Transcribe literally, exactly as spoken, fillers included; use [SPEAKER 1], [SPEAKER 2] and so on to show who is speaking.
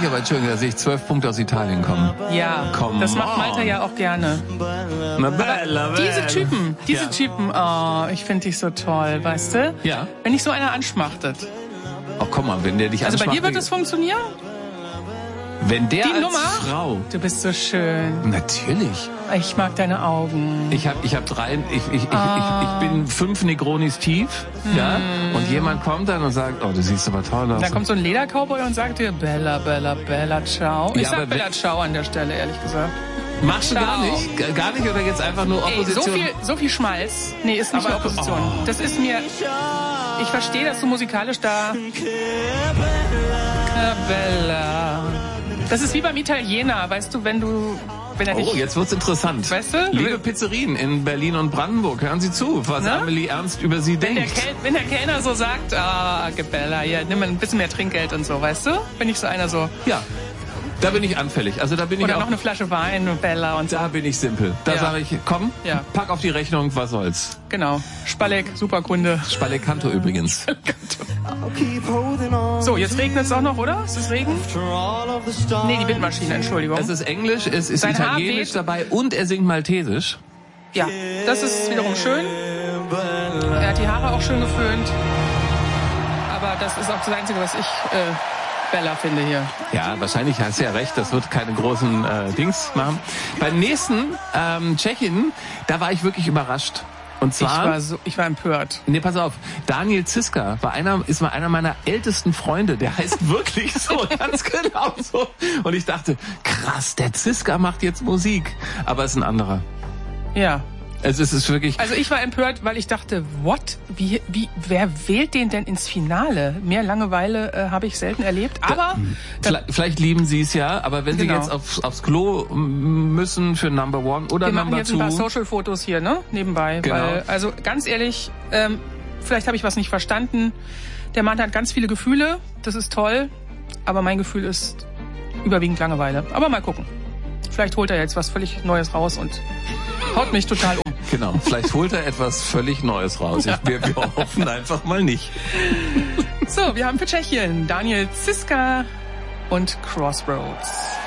[SPEAKER 1] ich aber, Entschuldigung, da sehe ich zwölf Punkte aus Italien kommen.
[SPEAKER 2] Ja,
[SPEAKER 1] Come
[SPEAKER 2] das macht
[SPEAKER 1] on.
[SPEAKER 2] Malta ja auch gerne.
[SPEAKER 1] Na, bella, bella.
[SPEAKER 2] Diese Typen, diese
[SPEAKER 1] Ja.
[SPEAKER 2] Typen, oh, ich finde dich so toll, weißt du?
[SPEAKER 1] Ja.
[SPEAKER 2] Wenn dich so einer anschmachtet.
[SPEAKER 1] Oh, komm mal, wenn der dich
[SPEAKER 2] Also bei
[SPEAKER 1] anschmacht,
[SPEAKER 2] dir wird das funktionieren?
[SPEAKER 1] wenn der
[SPEAKER 2] Die
[SPEAKER 1] als
[SPEAKER 2] Nummer?
[SPEAKER 1] Frau...
[SPEAKER 2] Du bist so schön.
[SPEAKER 1] Natürlich.
[SPEAKER 2] Ich mag deine Augen.
[SPEAKER 1] Ich habe ich hab drei, ich, ich, ich,
[SPEAKER 2] Ah.
[SPEAKER 1] ich, ich bin fünf Negronis tief, ja, und jemand kommt dann und sagt, oh, du siehst aber toll aus.
[SPEAKER 2] Da kommt so ein Ledercowboy und sagt dir, Bella, Bella, Bella, ciao. Ich
[SPEAKER 1] Ja,
[SPEAKER 2] sag
[SPEAKER 1] aber
[SPEAKER 2] Bella,
[SPEAKER 1] wenn-
[SPEAKER 2] ciao an der Stelle, ehrlich gesagt.
[SPEAKER 1] Machst du gar
[SPEAKER 2] Ciao.
[SPEAKER 1] nicht? G- Gar nicht oder jetzt einfach nur
[SPEAKER 2] Ey,
[SPEAKER 1] Opposition?
[SPEAKER 2] so viel, so viel Schmalz. Nee, ist nicht
[SPEAKER 1] Aber-
[SPEAKER 2] Opposition.
[SPEAKER 1] oh.
[SPEAKER 2] Das ist mir... Ich verstehe, dass du musikalisch da... Bella. Das ist wie beim Italiener, weißt du, wenn du... Wenn er dich...
[SPEAKER 1] Oh, jetzt wird's interessant.
[SPEAKER 2] Weißt du?
[SPEAKER 1] Liebe Pizzerien in Berlin und Brandenburg, hören Sie zu, was
[SPEAKER 2] Ne?
[SPEAKER 1] Amelie Ernst über Sie
[SPEAKER 2] Wenn der,
[SPEAKER 1] denkt.
[SPEAKER 2] Kel wenn der Kellner so sagt, ah, Bella, hier, nimm mal ein bisschen mehr Trinkgeld und so, weißt du? Bin ich so einer so...
[SPEAKER 1] Ja, da bin ich anfällig. Also da bin ich
[SPEAKER 2] Oder
[SPEAKER 1] auch...
[SPEAKER 2] noch eine Flasche Wein, Bella und so.
[SPEAKER 1] Da bin ich simpel. Da
[SPEAKER 2] Ja.
[SPEAKER 1] sage ich, komm,
[SPEAKER 2] Ja.
[SPEAKER 1] pack auf die Rechnung, was soll's.
[SPEAKER 2] Genau. Spalleck, super Kunde.
[SPEAKER 1] Spalecanto übrigens.
[SPEAKER 2] So, jetzt regnet es auch noch, oder? Ist es Regen? Nee, die Windmaschine, Entschuldigung.
[SPEAKER 1] Es ist Englisch, es ist
[SPEAKER 2] Sein Haar
[SPEAKER 1] Italienisch
[SPEAKER 2] weht.
[SPEAKER 1] dabei und er singt Maltesisch.
[SPEAKER 2] Ja, das ist wiederum schön. Er hat die Haare auch schön geföhnt. Aber das ist auch das Einzige, was ich äh, Bella finde hier.
[SPEAKER 1] Ja, wahrscheinlich hast du ja recht, das wird keine großen äh, Dings machen. Beim nächsten, ähm, Tschechien, da war ich wirklich überrascht. Und
[SPEAKER 2] Ich
[SPEAKER 1] zwar...
[SPEAKER 2] war so, ich war empört.
[SPEAKER 1] Nee, pass auf. Daniel Ziska war einer, ist mal einer meiner ältesten Freunde. Der heißt wirklich so, ganz genau so. Und ich dachte, krass, der Ziska macht jetzt Musik. Aber es ist ein anderer.
[SPEAKER 2] Ja.
[SPEAKER 1] Es ist, es ist wirklich...
[SPEAKER 2] Also ich war empört, weil ich dachte, what? Wie, wie, wer wählt den denn ins Finale? Mehr Langeweile äh, habe ich selten erlebt. Aber
[SPEAKER 1] Vielleicht, vielleicht lieben sie es ja, aber wenn
[SPEAKER 2] Genau.
[SPEAKER 1] sie jetzt aufs, aufs Klo müssen für Number One oder
[SPEAKER 2] wir machen
[SPEAKER 1] Number
[SPEAKER 2] jetzt ein paar
[SPEAKER 1] Two...
[SPEAKER 2] Social-Fotos hier, ne? Nebenbei.
[SPEAKER 1] Genau.
[SPEAKER 2] Weil, also ganz ehrlich, ähm, vielleicht habe ich was nicht verstanden. Der Mann hat ganz viele Gefühle, das ist toll. Aber mein Gefühl ist überwiegend Langeweile. Aber mal gucken. Vielleicht holt er jetzt was völlig Neues raus und haut mich total um.
[SPEAKER 1] Genau, vielleicht holt er etwas völlig Neues raus. Ich, wir, wir hoffen einfach mal nicht.
[SPEAKER 2] So, wir haben für Tschechien Daniel Ziska und Crossroads.